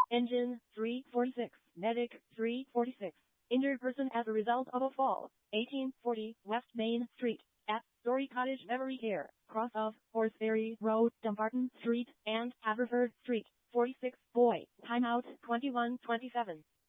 Engine 346, medic 346. Injured person as a result of a fall. 1840 West Main Street at Story Cottage Memory Care, cross of Horseferry Road, Dumbarton Street, and Haverford Street. 46 boy. Timeout 21:27.